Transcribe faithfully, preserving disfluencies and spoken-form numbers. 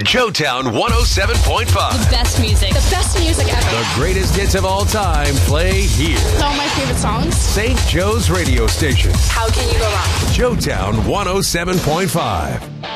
Joetown one oh seven point five. The best music. The best music ever. The greatest hits of all time play here. It's all my favorite songs. Saint Joe's radio station. How can you go wrong? Joetown one oh seven point five.